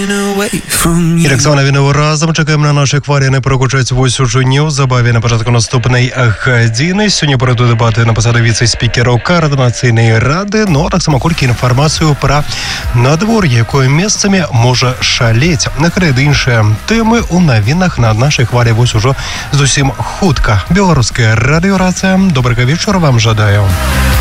І так само новину разом чекаємо на наші акварії, не перекочують вось уже незабаві на початку наступної години. Сьогодні пройдуть дебати на посаду віце-спікера Координаційної ради, ну так само кілька інформацію про надвор'я, якою місцями може шалеть. Накрити інші теми у новинах на нашій хвалі вось уже зовсім хутка. Білоруська радіорація. Доброго вечора вам жадаю.